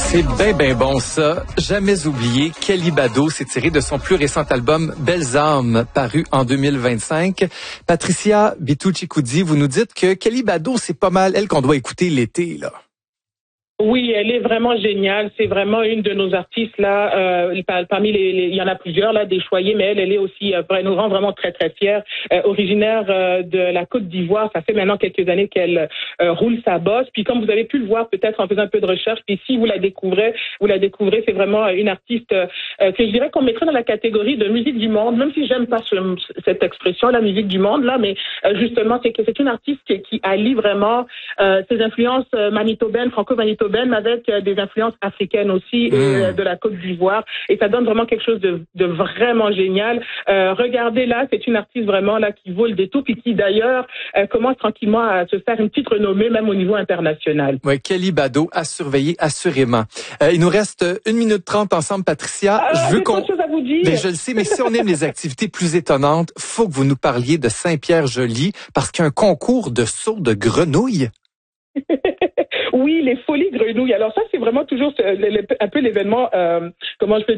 C'est ben bon ça. Jamais oublié, Kelly Bado s'est tiré de son plus récent album Belles âmes, paru en 2025. Patricia Bitucci-Coudi, vous nous dites que Kelly Bado, c'est pas mal elle qu'on doit écouter l'été, là. Oui, elle est vraiment géniale. C'est vraiment une de nos artistes là. Parmi il y en a plusieurs là, des choyés, mais elle est aussi elle nous rend vraiment très très fiers. Originaire de la Côte d'Ivoire, ça fait maintenant quelques années qu'elle roule sa bosse. Puis comme vous avez pu le voir peut-être en faisant un peu de recherche, puis si vous la découvrez, c'est vraiment une artiste que je dirais qu'on mettrait dans la catégorie de musique du monde, même si j'aime pas cette expression, la musique du monde là, mais justement c'est que c'est une artiste qui allie vraiment ses influences manitobaines, franco-manitobaines, avec des influences africaines aussi et de la Côte d'Ivoire. Et ça donne vraiment quelque chose de vraiment génial. Regardez là, c'est une artiste vraiment là qui vaut le détour puis qui d'ailleurs commence tranquillement à se faire une petite renommée même au niveau international. Oui, Kelly Bado à surveiller assurément. Il nous reste 1 minute 30 ensemble, Patricia. Je veux qu'on... chose à vous dire. Ben, je le sais, mais si on aime les activités plus étonnantes, faut que vous nous parliez de Saint-Pierre-Joli parce qu'il y a un concours de saut de grenouilles. Oui, les folies grenouilles. Alors ça, c'est vraiment toujours un peu l'événement, comment je peux